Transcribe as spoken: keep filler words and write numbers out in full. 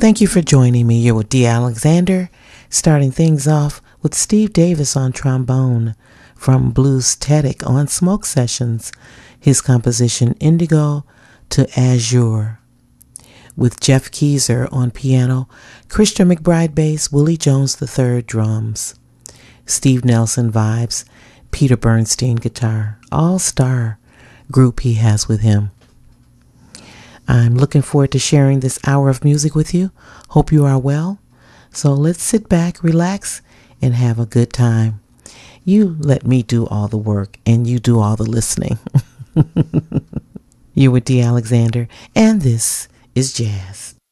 Thank you for joining me. You're with Dee Alexander, starting things off with Steve Davis on trombone from Blues-Tetic on Smoke Sessions, his composition Indigo to Azure. With Jeff Keezer on piano, Christian McBride bass, Willie Jones the third drums, Steve Nelson vibes, Peter Bernstein guitar, all-star group he has with him. I'm looking forward to sharing this hour of music with you. Hope you are well. So let's sit back, relax, and have a good time. You let me do all the work, and you do all the listening. You're with Dee Alexander, and this is Jazz.